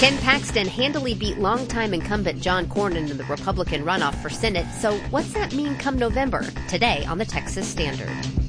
Ken Paxton handily beat longtime incumbent John Cornyn in the Republican runoff for Senate. So what's that mean come November? Today on the Texas Standard.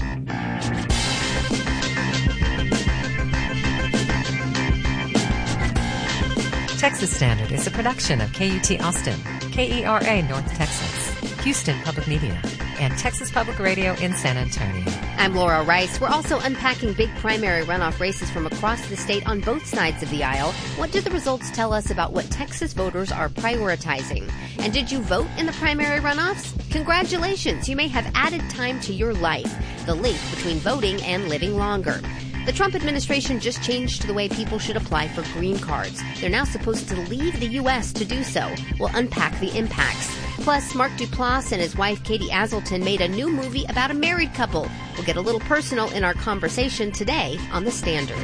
Texas Standard is a production of KUT Austin, KERA North Texas, Houston Public Media, and Texas Public Radio in San Antonio. I'm Laura Rice. We're also unpacking big primary runoff races from across the state on both sides of the aisle. What do the results tell us about what Texas voters are prioritizing? And did you vote in the primary runoffs? Congratulations, you may have added time to your life. The link between voting and living longer. The Trump administration just changed the way people should apply for green cards. They're now supposed to leave the U.S. to do so. We'll unpack the impacts. Plus, Mark Duplass and his wife Katie Aselton made a new movie about a married couple. We'll get a little personal in our conversation today on The Standard.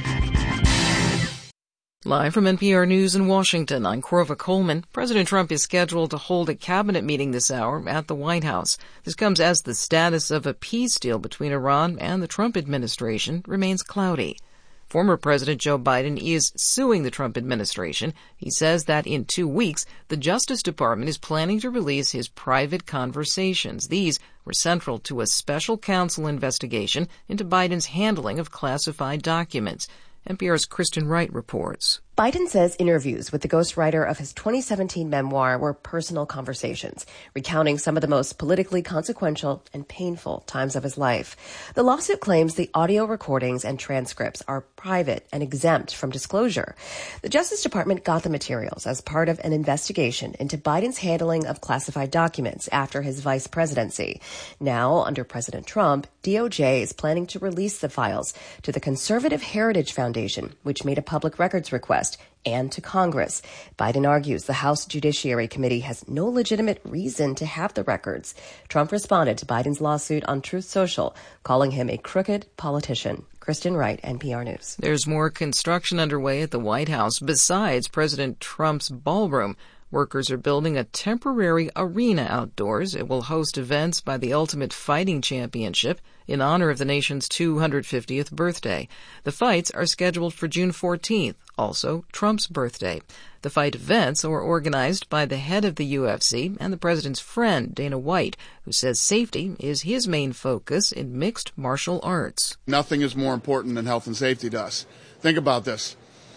Live from NPR News in Washington, I'm Corva Coleman. President Trump is scheduled to hold a cabinet meeting this hour at the White House. This comes as the status of a peace deal between Iran and the Trump administration remains cloudy. Former President Joe Biden is suing the Trump administration. He says that in 2 weeks, the Justice Department is planning to release his private conversations. These were central to a special counsel investigation into Biden's handling of classified documents. NPR's Kristen Wright reports. Biden says interviews with the ghostwriter of his 2017 memoir were personal conversations, recounting some of the most politically consequential and painful times of his life. The lawsuit claims the audio recordings and transcripts are private and exempt from disclosure. The Justice Department got the materials as part of an investigation into Biden's handling of classified documents after his vice presidency. Now, under President Trump, DOJ is planning to release the files to the Conservative Heritage Foundation, which made a public records request, and to Congress. Biden argues the House Judiciary Committee has no legitimate reason to have the records. Trump responded to Biden's lawsuit on Truth Social, calling him a crooked politician. Kristen Wright, NPR News. There's more construction underway at the White House besides President Trump's ballroom. Workers are building a temporary arena outdoors. It will host events by the Ultimate Fighting Championship in honor of the nation's 250th birthday. The fights are scheduled for June 14th, also Trump's birthday. The fight events are organized by the head of the UFC and the president's friend, Dana White, who says safety is his main focus in mixed martial arts. Nothing is more important than health and safety to us. Think about this.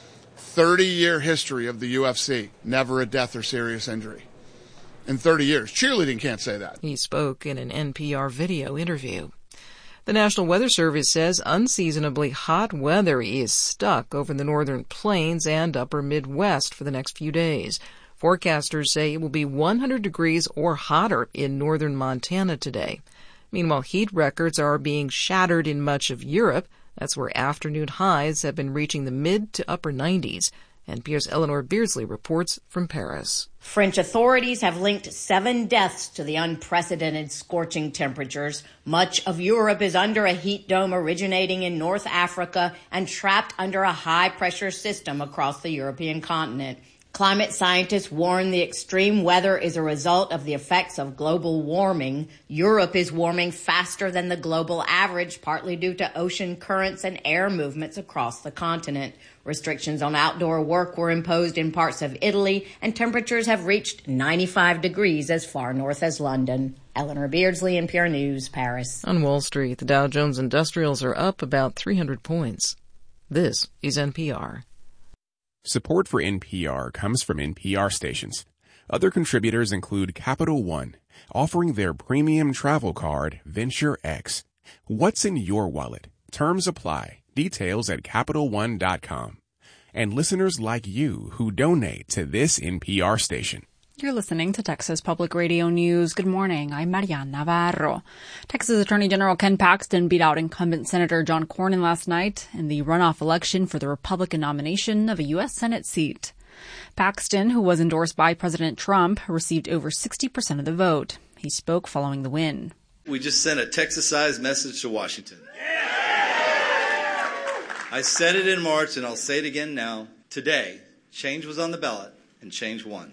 30-year history of the UFC, never a death or serious injury. In 30 years. Cheerleading can't say that. He spoke in an NPR video interview. The National Weather Service says unseasonably hot weather is stuck over the northern plains and upper Midwest for the next few days. Forecasters say it will be 100 degrees or hotter in northern Montana today. Meanwhile, heat records are being shattered in much of Europe. That's where afternoon highs have been reaching the mid to upper 90s. NPR's Eleanor Beardsley reports from Paris. French authorities have linked 7 deaths to the unprecedented scorching temperatures. Much of Europe is under a heat dome originating in North Africa and trapped under a high-pressure system across the European continent. Climate scientists warn the extreme weather is a result of the effects of global warming. Europe is warming faster than the global average, partly due to ocean currents and air movements across the continent. Restrictions on outdoor work were imposed in parts of Italy, and temperatures have reached 95 degrees as far north as London. Eleanor Beardsley, NPR News, Paris. On Wall Street, the Dow Jones Industrials are up about 300 points. This is NPR. Support for NPR comes from NPR stations. Other contributors include Capital One, offering their premium travel card, Venture X. What's in your wallet? Terms apply. Details at CapitalOne.com. And listeners like you who donate to this NPR station. You're listening to Texas Public Radio News. Good morning. I'm Mariana Navarro. Texas Attorney General Ken Paxton beat out incumbent Senator John Cornyn last night in the runoff election for the Republican nomination of a U.S. Senate seat. Paxton, who was endorsed by President Trump, received over 60% of the vote. He spoke following the win. We just sent a Texas-sized message to Washington. I said it in March, and I'll say it again now. Today, change was on the ballot, and change won.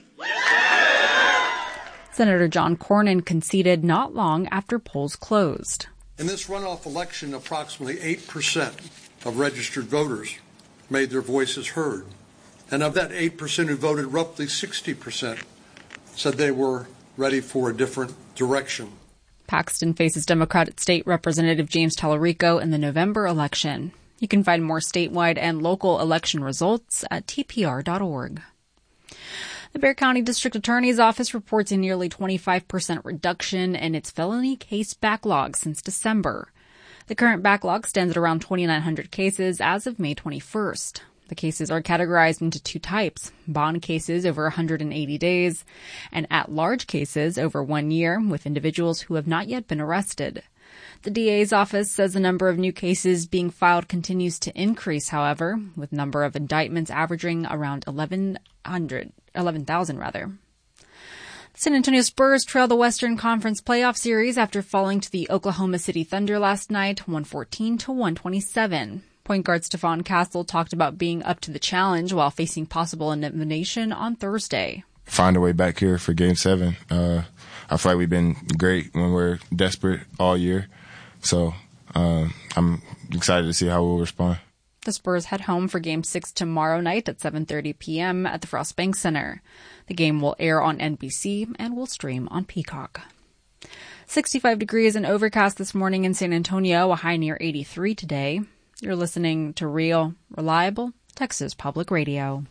Senator John Cornyn conceded not long after polls closed. In this runoff election, approximately 8% of registered voters made their voices heard. And of that 8% who voted, roughly 60% said they were ready for a different direction. Paxton faces Democratic State Representative James Tallarico in the November election. You can find more statewide and local election results at tpr.org. The Bexar County District Attorney's Office reports a nearly 25% reduction in its felony case backlog since December. The current backlog stands at around 2,900 cases as of May 21st. The cases are categorized into two types: bond cases over 180 days and at-large cases over 1 year with individuals who have not yet been arrested. The DA's office says the number of new cases being filed continues to increase, however, with number of indictments averaging around 11,000 rather. San Antonio Spurs trail the Western Conference playoff series after falling to the Oklahoma City Thunder last night, 114-127. Point guard Stephon Castle talked about being up to the challenge while facing possible elimination on Thursday. Find a way back here for Game 7. I feel like we've been great when we're desperate all year. So I'm excited to see how we'll respond. The Spurs head home for Game 6 tomorrow night at 7:30 p.m. at the Frost Bank Center. The game will air on NBC and will stream on Peacock. 65 degrees and overcast this morning in San Antonio, a high near 83 today. You're listening to Real, Reliable Texas Public Radio.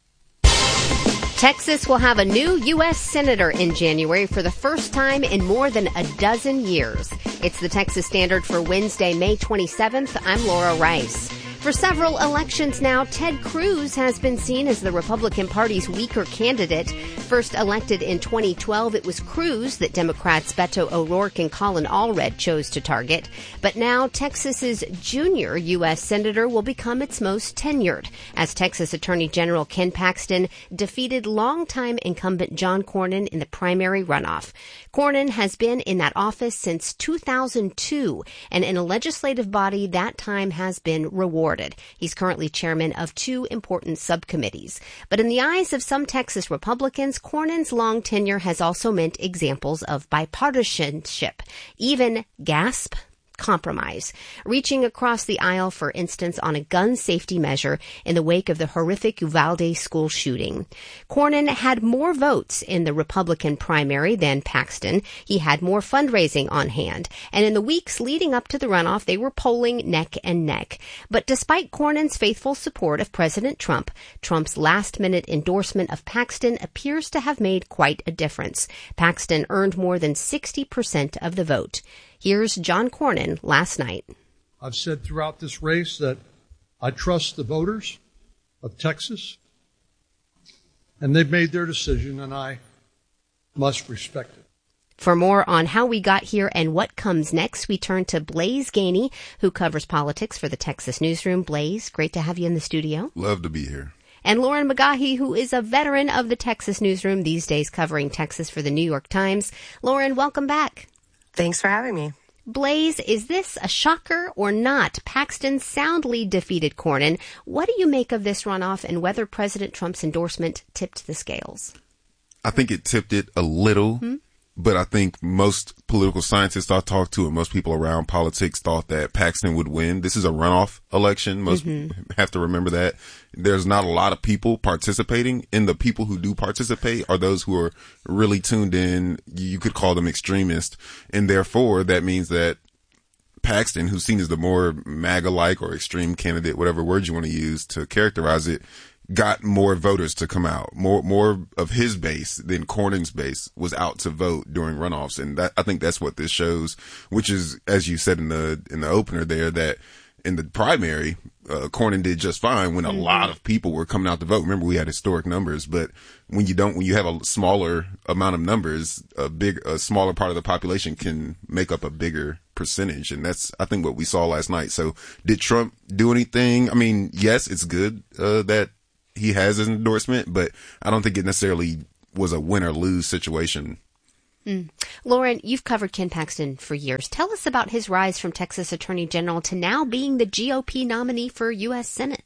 Texas will have a new U.S. Senator in January for the first time in more than a dozen years. It's the Texas Standard for Wednesday, May 27th. I'm Laura Rice. For several elections now, Ted Cruz has been seen as the Republican Party's weaker candidate. First elected in 2012, it was Cruz that Democrats Beto O'Rourke and Colin Allred chose to target. But now Texas's junior U.S. Senator will become its most tenured, as Texas Attorney General Ken Paxton defeated longtime incumbent John Cornyn in the primary runoff. Cornyn has been in that office since 2002, and in a legislative body that time has been rewarded. He's currently chairman of two important subcommittees. But in the eyes of some Texas Republicans, Cornyn's long tenure has also meant examples of bipartisanship, even gasp, compromise, reaching across the aisle, for instance, on a gun safety measure in the wake of the horrific Uvalde school shooting. Cornyn had more votes in the Republican primary than Paxton. He had more fundraising on hand, and in the weeks leading up to the runoff, they were polling neck and neck. But despite Cornyn's faithful support of President Trump, Trump's last-minute endorsement of Paxton appears to have made quite a difference. Paxton earned more than 60% of the vote. Here's John Cornyn last night. I've said throughout this race that I trust the voters of Texas, and they've made their decision, and I must respect it. For more on how we got here and what comes next, we turn to Blaise Gainey, who covers politics for the Texas Newsroom. Blaise, great to have you in the studio. Love to be here. And Lauren McGaughy, who is a veteran of the Texas Newsroom, these days covering Texas for the New York Times. Lauren, welcome back. Thanks for having me. Blaise, is this a shocker or not? Paxton soundly defeated Cornyn. What do you make of this runoff and whether President Trump's endorsement tipped the scales? I think it tipped it a little, but I think most political scientists I talked to and most people around politics thought that Paxton would win. This is a runoff election. Most have to remember that. There's not a lot of people participating, and the people who do participate are those who are really tuned in. You could call them extremists, and therefore that means that Paxton, who's seen as the more MAGA-like or extreme candidate, whatever word you want to use to characterize it, got more voters to come out. More of his base than Cornyn's base was out to vote during runoffs, and I think that's what this shows. Which is, as you said in the opener there, that in the primary, Cornyn did just fine when a lot of people were coming out to vote. Remember, we had historic numbers, but when you have a smaller amount of numbers, a smaller part of the population can make up a bigger percentage. And that's, I think, what we saw last night. So did Trump do anything? I mean, yes, it's good, that he has his endorsement, but I don't think it necessarily was a win or lose situation. Lauren, you've covered Ken Paxton for years. Tell us about his rise from Texas Attorney General to now being the GOP nominee for U.S. Senate.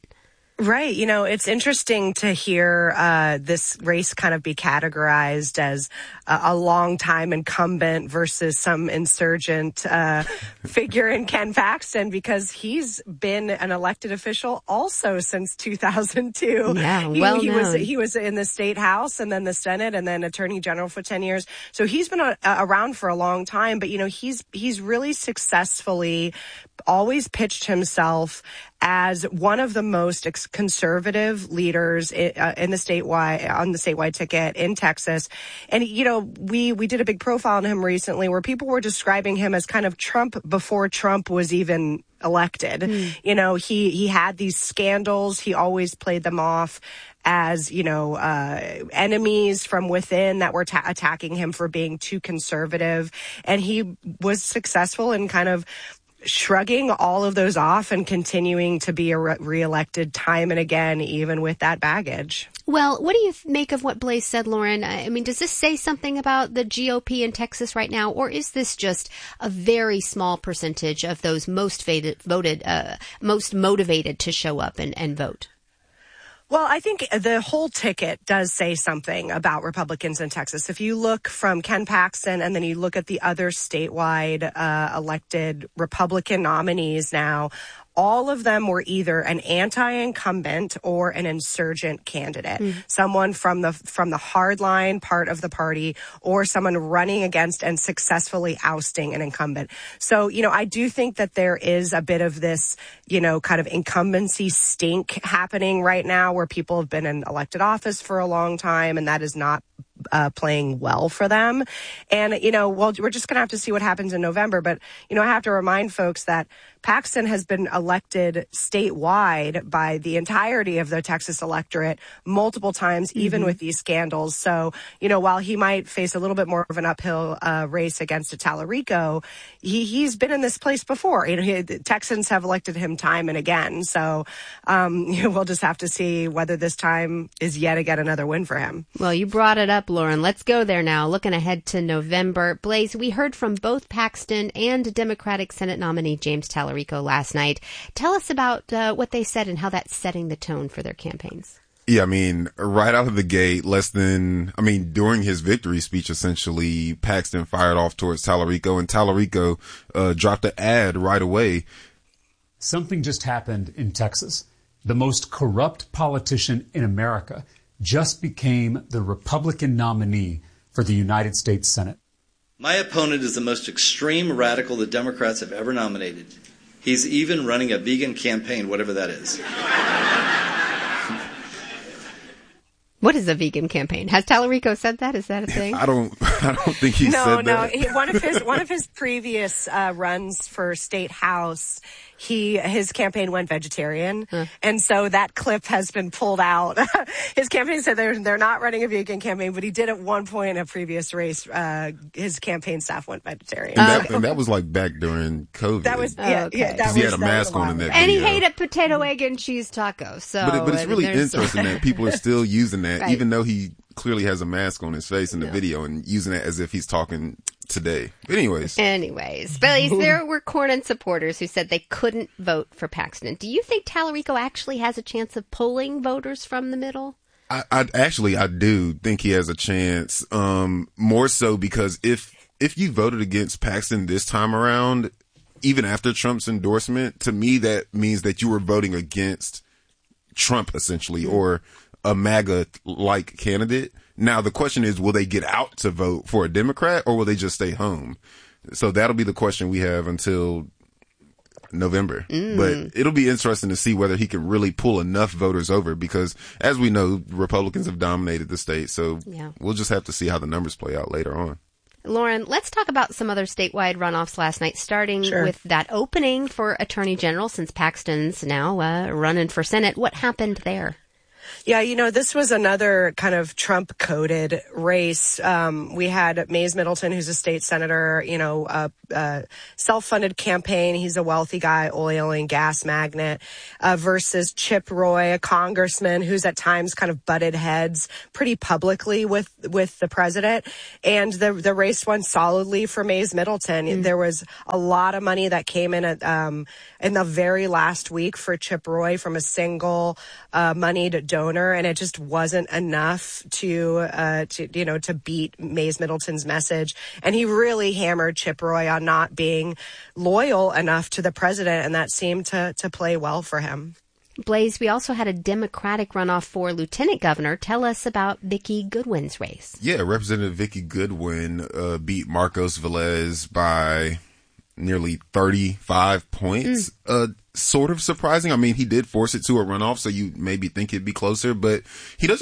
Right. You know, it's interesting to hear this race kind of be categorized as a long-time incumbent versus some insurgent figure in Ken Paxton, because he's been an elected official also since 2002. Yeah, he was in the state house and then the Senate and then attorney general for 10 years. So he's been around for a long time. But, you know, he's really successfully always pitched himself as one of the most conservative leaders in the statewide ticket in Texas. And, you know, we did a big profile on him recently where people were describing him as kind of Trump before Trump was even elected. You know, he had these scandals. He always played them off as, you know, enemies from within that were attacking him for being too conservative. And he was successful in kind of shrugging all of those off and continuing to be reelected time and again, even with that baggage. Well, what do you make of what Blaze said, Lauren? I mean, does this say something about the GOP in Texas right now, or is this just a very small percentage of those most motivated to show up and vote? Well, I think the whole ticket does say something about Republicans in Texas. If you look from Ken Paxton and then you look at the other statewide elected Republican nominees now, all of them were either an anti-incumbent or an insurgent candidate, someone from the hardline part of the party or someone running against and successfully ousting an incumbent. So, you know, I do think that there is a bit of this, you know, kind of incumbency stink happening right now where people have been in elected office for a long time, and that is not playing well for them. And, you know, well, we're just going to have to see what happens in November. But, you know, I have to remind folks that Paxton has been elected statewide by the entirety of the Texas electorate multiple times, even with these scandals. So, you know, while he might face a little bit more of an uphill race against a Tallarico, he's been in this place before. You know, the Texans have elected him time and again. So you know, we'll just have to see whether this time is yet again another win for him. Well, you brought it up, Lauren. Let's go there now. Looking ahead to November. Blaze, we heard from both Paxton and Democratic Senate nominee James Tallarico last night. Tell us about what they said and how that's setting the tone for their campaigns. Yeah, I mean, right out of the gate, during his victory speech, essentially, Paxton fired off towards Tallarico, and Tallarico dropped an ad right away. Something just happened in Texas. The most corrupt politician in America just became the Republican nominee for the United States Senate. My opponent is the most extreme radical the Democrats have ever nominated. He's even running a vegan campaign, whatever that is. What is a vegan campaign? Has Tallarico said that? Is that a thing? I don't think he said that. No. One of his previous runs for state house, his campaign went vegetarian, and so that clip has been pulled out. His campaign said they're not running a vegan campaign, but he did at one point in a previous race. His campaign staff went vegetarian, and that was like back during COVID. That was he had a mask on in that video. And he hated potato, egg, and cheese tacos. So, but it's really interesting that people are still using that, right, even though he clearly has a mask on his face in the video, and using it as if he's talking today. But anyways, Blaze, there were Cornyn supporters who said they couldn't vote for Paxton. Do you think Tallarico actually has a chance of pulling voters from the middle? I do think he has a chance, more so because if you voted against Paxton this time around, even after Trump's endorsement, to me that means that you were voting against Trump, essentially, or a MAGA-like candidate. Now, the question is, will they get out to vote for a Democrat, or will they just stay home? So that'll be the question we have until November. But it'll be interesting to see whether he can really pull enough voters over, because as we know, Republicans have dominated the state. So we'll just have to see how the numbers play out later on. Lauren, let's talk about some other statewide runoffs last night, starting with that opening for Attorney General, since Paxton's now running for Senate. What happened there? Yeah, this was another kind of Trump-coded race. We had Mays Middleton, who's a state senator, self-funded campaign. He's a wealthy guy, oil and gas magnate, versus Chip Roy, a congressman who's at times kind of butted heads pretty publicly with the president. And the race won solidly for Mays Middleton. There was a lot of money that came in in the very last week for Chip Roy from a single moneyed donor, and it just wasn't enough to beat Mays Middleton's message. And he really hammered Chip Roy on not being loyal enough to the president, and that seemed to play well for him. Blaze, we also had a Democratic runoff for lieutenant governor. Tell us about Vicki Goodwin's race. Yeah, Representative Vicki Goodwin beat Marcos Velez by nearly 35 points. Sort of surprising. I mean, he did force it to a runoff, so you maybe think it'd be closer, but he doesn't